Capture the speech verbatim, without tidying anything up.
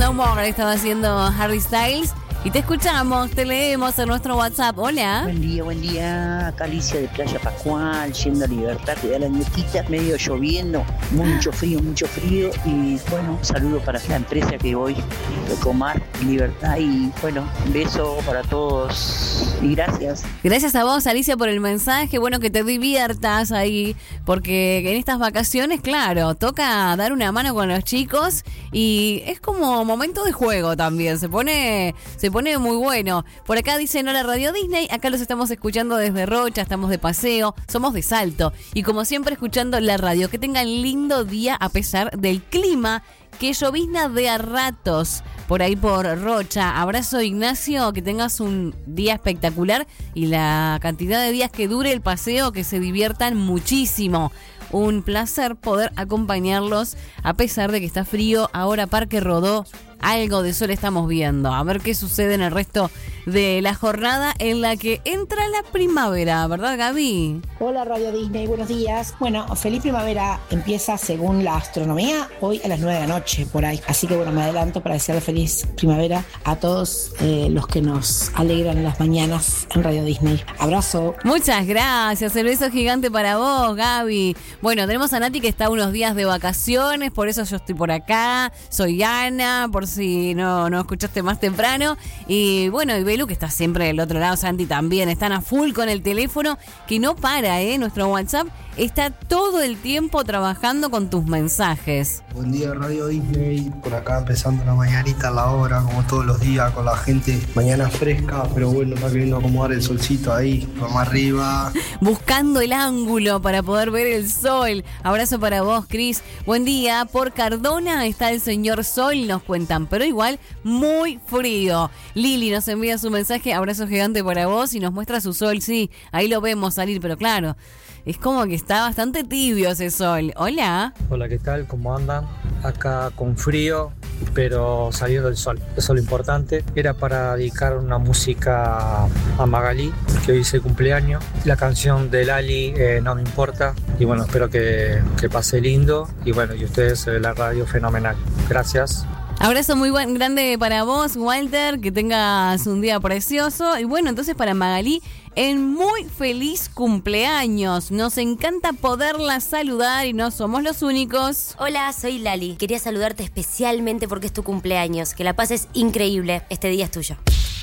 No More estaba haciendo Harry Styles. Y te escuchamos, te leemos en nuestro WhatsApp. Hola. Buen día, buen día. Acá Alicia de Playa Pascual, yendo a Libertad, cuidar a la nietita, medio lloviendo, mucho frío, mucho frío. Y bueno, un saludo para la empresa que voy, Ecomar, Libertad. Y bueno, un beso para todos y gracias. Gracias a vos, Alicia, por el mensaje. Bueno, que te diviertas ahí, porque en estas vacaciones, claro, toca dar una mano con los chicos y es como momento de juego también. Se pone... Se pone muy bueno. Por acá dicen hola Radio Disney, acá los estamos escuchando desde Rocha, estamos de paseo, somos de Salto. Y como siempre escuchando la radio, que tengan lindo día a pesar del clima, que llovizna de a ratos por ahí por Rocha. Abrazo Ignacio, que tengas un día espectacular y la cantidad de días que dure el paseo, que se diviertan muchísimo. Un placer poder acompañarlos a pesar de que está frío. Ahora Parque Rodó, algo de sol estamos viendo. A ver qué sucede en el resto de la jornada en la que entra la primavera, ¿verdad, Gaby? Hola Radio Disney, buenos días. Bueno, feliz primavera empieza según la astronomía hoy a las nueve de la noche, por ahí. Así que bueno, me adelanto para desearle feliz primavera a todos eh, los que nos alegran las mañanas en Radio Disney. Abrazo. Muchas gracias, el beso gigante para vos, Gaby. Bueno, tenemos a Nati que está unos días de vacaciones, por eso yo estoy por acá. Soy Ana, por si no, no escuchaste más temprano. Y bueno, y Belu que está siempre del otro lado, Santi también, están a full con el teléfono, que no para, ¿eh? Nuestro WhatsApp está todo el tiempo trabajando con tus mensajes. Buen día Radio Disney, por acá empezando la mañanita a la hora, como todos los días, con la gente, mañana fresca, pero bueno, está queriendo acomodar el solcito ahí, vamos arriba. Buscando el ángulo para poder ver el sol. Abrazo para vos, Cris. Buen día, por Cardona está el señor Sol, nos cuentan, pero igual muy frío. Lili nos envía su mensaje, abrazo gigante para vos y nos muestra su sol, sí, ahí lo vemos salir, pero claro, es como que está bastante tibio ese sol. Hola. Hola, ¿qué tal? ¿Cómo andan? Acá con frío, pero saliendo el sol. Eso es lo importante. Era para dedicar una música a Magalí, que hoy es el cumpleaños. La canción de Lali, eh, No Me Importa. Y bueno, espero que, que pase lindo. Y bueno, y ustedes, eh, la radio, fenomenal. Gracias. Abrazo muy buen, grande para vos, Walter, que tengas un día precioso. Y bueno, entonces para Magalí, en muy feliz cumpleaños. Nos encanta poderla saludar y no somos los únicos. Hola, soy Lali. Quería saludarte especialmente porque es tu cumpleaños. Que la pases increíble. Este día es tuyo.